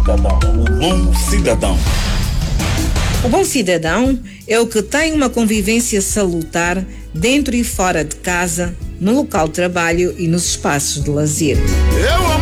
bom cidadão. O bom cidadão é o que tem uma convivência salutar dentro e fora de casa, no local de trabalho e nos espaços de lazer.